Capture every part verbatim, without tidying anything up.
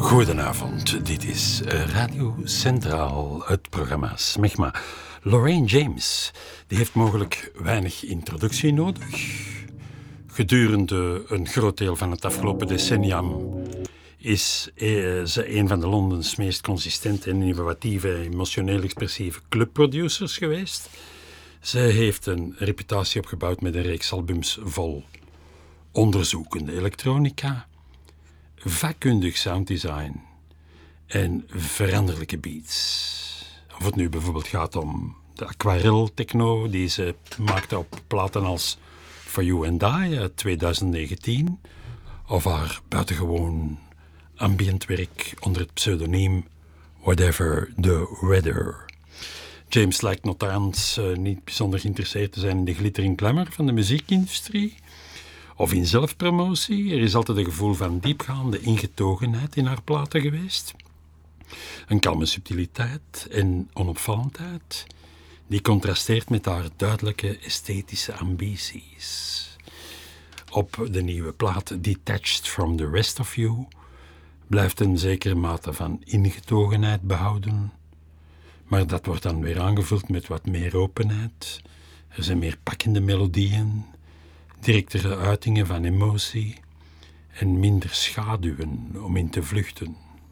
Goedenavond, dit is Radio Centraal, het programma Smegma. Lorraine James, die heeft mogelijk weinig introductie nodig. Gedurende een groot deel van het afgelopen decennium is ze een van de Londens meest consistente en innovatieve, emotioneel expressieve clubproducers geweest. Ze heeft een reputatie opgebouwd met een reeks albums vol onderzoekende elektronica, vakkundig sounddesign en veranderlijke beats. Of het nu bijvoorbeeld gaat om de aquarel-techno die ze maakte op platen als For You and I uit twintig negentien, of haar buitengewoon ambientwerk onder het pseudoniem Whatever the Weather. James lijkt notaans uh, niet bijzonder geïnteresseerd te zijn in de glitter en glamour van de muziekindustrie of in zelfpromotie. Er is altijd een gevoel van diepgaande ingetogenheid in haar platen geweest. Een kalme subtiliteit en onopvallendheid die contrasteert met haar duidelijke esthetische ambities. Op de nieuwe plaat Detached from the Rest of You blijft een zekere mate van ingetogenheid behouden, maar dat wordt dan weer aangevuld met wat meer openheid. Er zijn meer pakkende melodieën, directere uitingen van emotie en minder schaduwen om in te vluchten.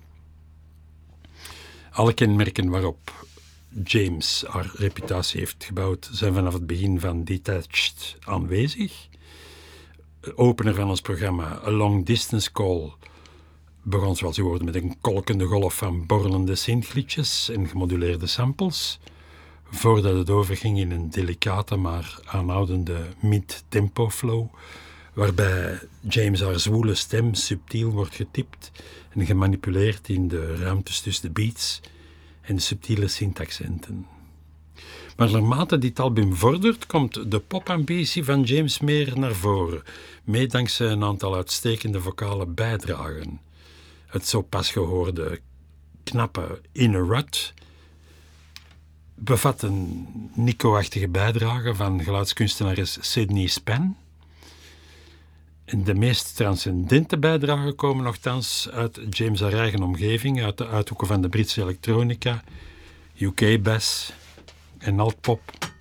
Alle kenmerken waarop James haar reputatie heeft gebouwd zijn vanaf het begin van Detached aanwezig. Opener van ons programma, A Long Distance Call, begon zoals u hoorde met een kolkende golf van borrelende synthgliedjes en gemoduleerde samples, voordat het overging in een delicate maar aanhoudende mid-tempo flow, waarbij James haar zwoele stem subtiel wordt getipt en gemanipuleerd in de ruimtes tussen de beats en de subtiele syntaccenten. Maar naarmate dit album vordert, komt de popambitie van James meer naar voren, mee dankzij een aantal uitstekende vocale bijdragen. Het zo pas gehoorde knappe In a Rut bevat een Nico-achtige bijdrage van geluidskunstenares Sydney Span. En de meest transcendente bijdragen komen nogthans uit James' haar eigen omgeving, uit de uithoeken van de Britse elektronica, U K-bass en altpop,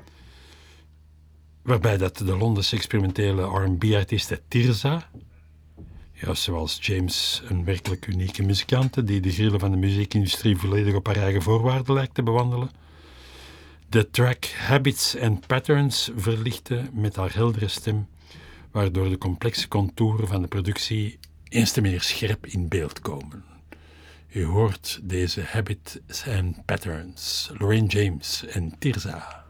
waarbij dat de Londense experimentele R en B-artieste Tirza, juist zoals James een werkelijk unieke muzikante die de grillen van de muziekindustrie volledig op haar eigen voorwaarden lijkt te bewandelen, de track Habits and Patterns verlichtte met haar heldere stem, waardoor de complexe contouren van de productie eens te meer scherp in beeld komen. U hoort deze Habits and Patterns, Lorraine James en Tirza.